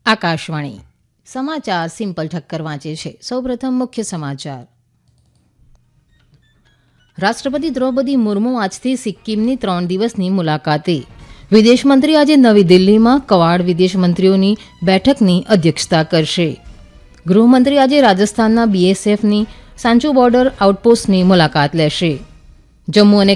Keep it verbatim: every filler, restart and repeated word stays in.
આકાશવાણી સમાચાર સિમ્પલ ઠક્કર વાંચે છે. સૌપ્રથમ મુખ્ય સમાચાર. રાષ્ટ્રપતિ દ્રૌપદી મુર્મુ આજથી સિક્કિમની ત્રણ દિવસની મુલાકાતે. વિદેશમંત્રી આજે નવી દિલ્હીમાં ક્વાડ વિદેશમંત્રીઓની બેઠકની અધ્યક્ષતા કરશે. ગૃહમંત્રી આજે રાજસ્થાનના બીએસએફની સાંચો બોર્ડર આઉટપોસ્ટની મુલાકાત લેશે. જમ્મુ અને